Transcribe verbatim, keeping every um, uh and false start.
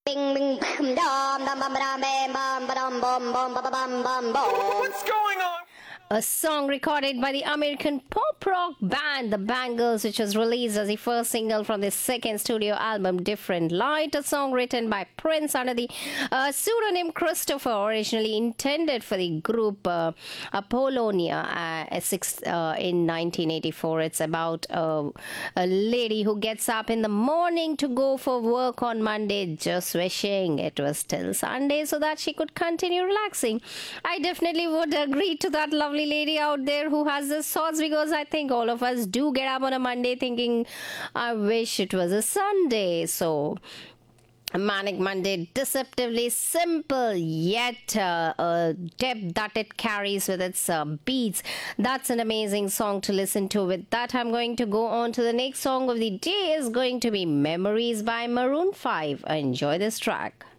Bing bing bam dum dum bum bam bam bam bam bum bum bum bum bum bum. What's going on? A song recorded by the American pop rock band The Bangles, which was released as the first single from their second studio album, Different Light. A song written by Prince under the uh, pseudonym Christopher, originally intended for the group uh, Apollonia uh, six, uh, in nineteen eighty-four. It's about uh, a lady who gets up in the morning to go for work on Monday, just wishing it was still Sunday so that she could continue relaxing. I definitely would agree to that lovely lady out there who has this thoughts, because I think all of us do get up on a Monday thinking, I wish it was a Sunday. So Manic Monday, deceptively simple, yet uh, a depth that it carries with its uh, beats. That's an amazing song to listen to. With that, I'm going to go on to the next song of the day. Is going to be Memories by Maroon five. Enjoy this track.